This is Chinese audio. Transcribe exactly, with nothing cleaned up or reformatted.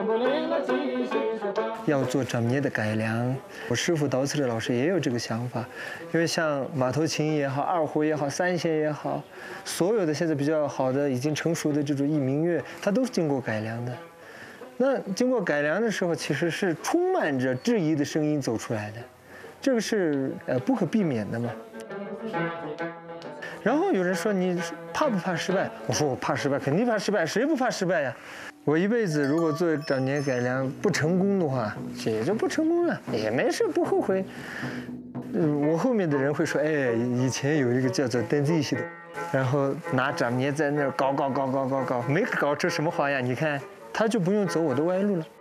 要做掌捏的改良，我师傅刀刺的老师也有这个想法，因为像马头琴也好，二胡也好，三弦也好，所有的现在比较好的、已经成熟的这种佚名乐，它都是经过改良的。那经过改良的时候，其实是充满着质疑的声音走出来的，这个是呃不可避免的嘛。然后有人说你怕不怕失败？我说我怕失败，肯定怕失败，谁不怕失败呀？我一辈子如果做掌捏改良不成功的话，也就不成功了，也没事，不后悔。嗯，我后面的人会说，哎，以前有一个叫做邓紫棋的，然后拿掌捏在那儿搞搞搞搞搞搞，没搞出什么花样，你看他就不用走我的歪路了。